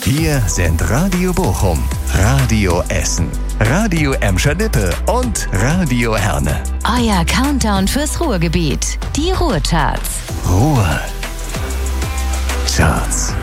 Hier sind Radio Bochum, Radio Essen, Radio Emscher Lippe und Radio Herne. Euer Countdown fürs Ruhrgebiet. Die Ruhrcharts. Ruhrcharts.